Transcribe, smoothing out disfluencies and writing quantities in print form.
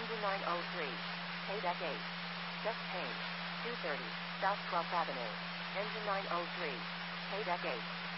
Engine 903. Paydeck 8. Just change. 230 South 12th Avenue. Engine 903. Paydeck 8.